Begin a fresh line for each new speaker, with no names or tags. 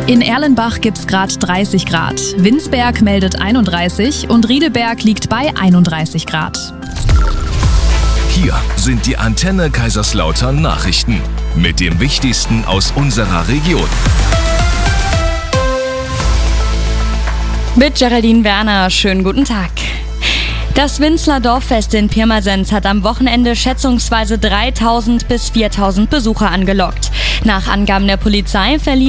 In Erlenbach gibt's gerade 30 Grad. Winsberg meldet 31 und Riedeberg liegt bei 31 Grad.
Hier sind die Antenne Kaiserslautern Nachrichten mit dem Wichtigsten aus unserer Region.
Mit Geraldine Werner, schönen guten Tag. Das Winzler Dorffest in Pirmasens hat am Wochenende schätzungsweise 3.000 bis 4.000 Besucher angelockt. Nach Angaben der Polizei verlief